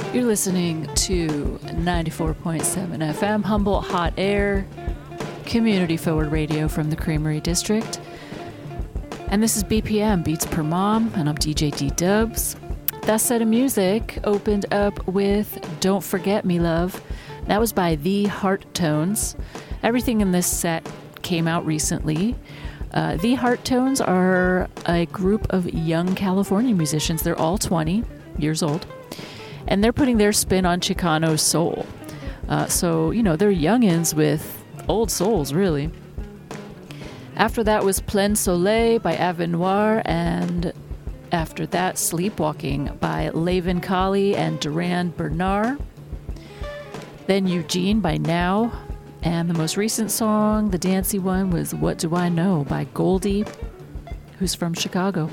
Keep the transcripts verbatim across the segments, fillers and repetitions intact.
You're listening to ninety-four point seven F M, Humboldt Hot Air, community forward radio from the Creamery District. And this is B P M, Beats Per Mom, and I'm D J D-Dubs. That set of music opened up with Don't Forget Me Love. That was by The Heart Tones. Everything in this set came out recently. Uh, the Heart Tones are a group of young California musicians. They're all twenty years old. And they're putting their spin on Chicano soul. Uh, so, you know, they're youngins with old souls, really. After that was Plein Soleil by Ave Noir, and after that, Sleepwalking by Laven Kali and Duran Bernard. Then Eugene by Now, and the most recent song, the dancey one, was What Do I Know by Goldie, who's from Chicago.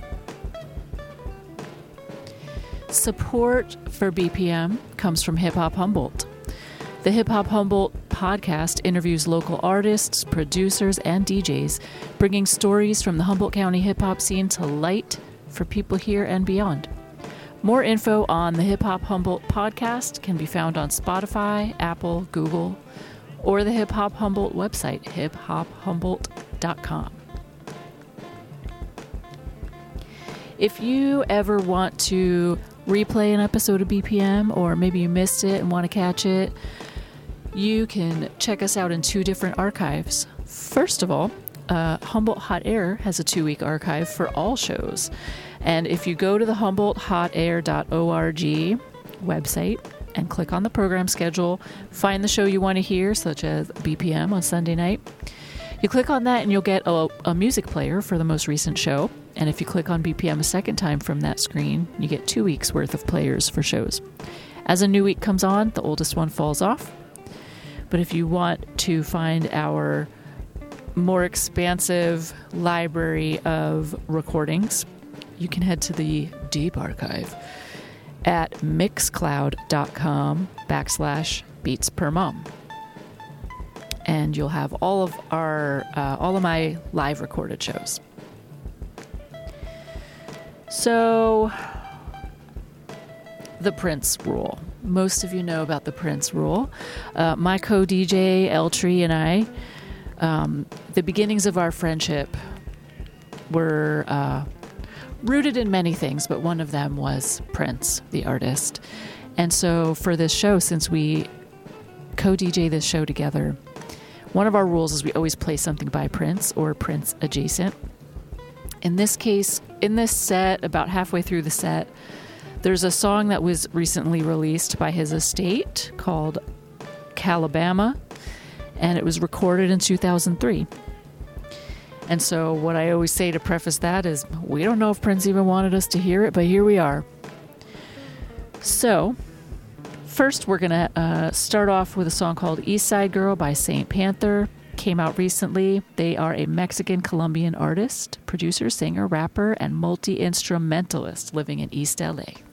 Support for B P M comes from Hip Hop Humboldt. The Hip Hop Humboldt podcast interviews local artists, producers, and D Js, bringing stories from the Humboldt County hip hop scene to light for people here and beyond. More info on the Hip Hop Humboldt podcast can be found on Spotify, Apple, Google, or the Hip Hop Humboldt website, hip hop humboldt dot com. If you ever want to replay an episode of B P M, or maybe you missed it and want to catch it, you can check us out in two different archives. First of all, uh, Humboldt Hot Air has a two-week archive for all shows. And if you go to the humboldt hot air dot org website and click on the program schedule, find the show you want to hear, such as B P M on Sunday night, you click on that and you'll get a, a music player for the most recent show. And if you click on B P M a second time from that screen, you get two weeks worth of players for shows. As a new week comes on, the oldest one falls off. But if you want to find our more expansive library of recordings, you can head to the Deep Archive at mixcloud.com backslash beats per mom. And you'll have all of our, uh, all of my live recorded shows. So, the Prince Rule. Most of you know about the Prince Rule. Uh, my co-D J, Eltree, and I, um, the beginnings of our friendship were uh, rooted in many things, but one of them was Prince, the artist. And so for this show, since we co-D J this show together, one of our rules is we always play something by Prince or Prince adjacent. In this case, in this set, about halfway through the set, there's a song that was recently released by his estate called Calabama, and it was recorded in two thousand three. And so what I always say to preface that is, we don't know if Prince even wanted us to hear it, but here we are. So, first we're going to uh, start off with a song called East Side Girl by Saint Panther. Came out recently. They are a Mexican-Colombian artist, producer, singer, rapper, and multi-instrumentalist living in East L A.